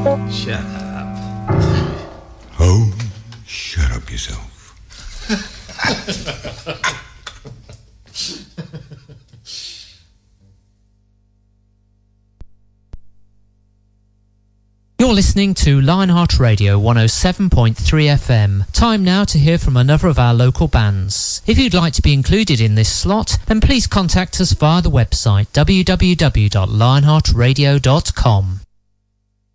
Shut up. Oh, shut up yourself. You're listening to Lionheart Radio 107.3 FM. Time now to hear from another of our local bands. If you'd like to be included in this slot, then please contact us via the website www.lionheartradio.com.